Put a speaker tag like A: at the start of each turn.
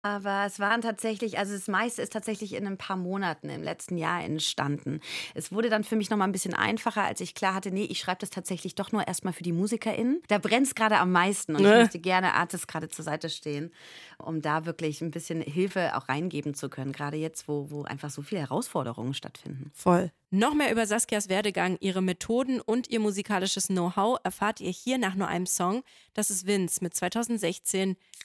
A: Aber es waren tatsächlich also das meiste ist tatsächlich in ein paar Monaten im letzten Jahr entstanden. Es wurde dann für mich noch mal 'n bisschen einfacher, als ich klar hatte: „Ne, ich schreibe das tatsächlich doch nur erst mal für die MusikerInnen.“ Da brennt's grade am meisten und ich
B: Ne?
A: möchte gerne Artists grade zur Seite stehen, um da wirklich 'n bisschen Hilfe auch reingeben zu können, grade jetzt, wo einfach so viele Herausforderungen stattfinden.
B: Voll. Noch mehr über Saskias Werdegang, ihre Methoden und ihr musikalisches Know-how erfahrt ihr hier nach nur einem Song. Das ist Vince mit 2016